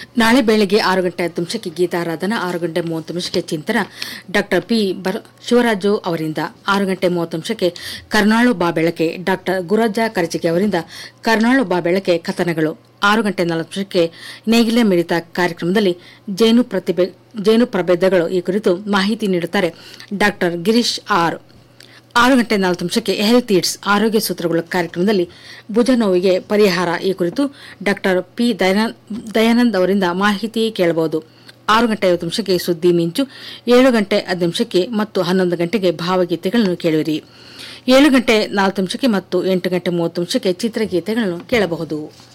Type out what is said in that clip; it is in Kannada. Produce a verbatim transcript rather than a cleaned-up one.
ನಾಳೆ ಬೆಳಗ್ಗೆ ಆರು ಗಂಟೆ ಹತ್ತು ನಿಮಿಷಕ್ಕೆ ಗೀತಾರಾಧನಾ, ಆರು ಗಂಟೆ ಮೂವತ್ತು ನಿಮಿಷಕ್ಕೆ ಚಿಂತನ ಡಾಕ್ಟರ್ ಪಿ ಶಿವರಾಜು ಅವರಿಂದ, ಆರು ಗಂಟೆ ಮೂವತ್ತು ನಿಮಿಷಕ್ಕೆ ಕರ್ನಾಳು ಬಾ ಬೆಳಕೆ ಡಾಕ್ಟರ್ ಗುರಜ್ಜ ಕರಚಿಗೆ ಅವರಿಂದ ಕರ್ನಾಳು ಬಾ ಬೆಳಕೆ ಕಥನಗಳು, ಆರು ಗಂಟೆ ನಲವತ್ತು ನಿಮಿಷಕ್ಕೆ ನೇಗಿಲೆ ಮಿಡಿತ ಕಾರ್ಯಕ್ರಮದಲ್ಲಿ ಜೇನು ಪ್ರತಿಭೆ ಜೇನು ಪ್ರಭೇದಗಳು ಈ ಕುರಿತು ಮಾಹಿತಿ ನೀಡುತ್ತಾರೆ ಡಾಕ್ಟರ್ ಗಿರೀಶ್ ಆರ್. ಆರು ಗಂಟೆ ನಲವತ್ತು ನಿಮಿಷಕ್ಕೆ ಹೆಲ್ತ್ ಈಟ್ಸ್ ಆರೋಗ್ಯ ಸೂತ್ರಗಳ ಕಾರ್ಯಕ್ರಮದಲ್ಲಿ ಭುಜ ನೋವಿಗೆ ಪರಿಹಾರ ಈ ಕುರಿತು ಡಾಕ್ಟರ್ ಪಿ ದಯಾನಂದ್ ಅವರಿಂದ ಮಾಹಿತಿ ಕೇಳಬಹುದು. ಆರು ಗಂಟೆ ಐವತ್ತು ನಿಮಿಷಕ್ಕೆ ಸುದ್ದಿ ಮಿಂಚು, ಏಳು ಗಂಟೆ ಹತ್ತು ನಿಮಿಷಕ್ಕೆ ಮತ್ತು ಹನ್ನೊಂದು ಗಂಟೆಗೆ ಭಾವಗೀತೆಗಳನ್ನು ಕೇಳುವಿರಿ. ಏಳು ಗಂಟೆ ನಾಲ್ಕು ನಿಮಿಷಕ್ಕೆ ಮತ್ತು ಎಂಟು ಗಂಟೆ ಮೂವತ್ತು ನಿಮಿಷಕ್ಕೆ ಚಿತ್ರಗೀತೆಗಳನ್ನು ಕೇಳಬಹುದು.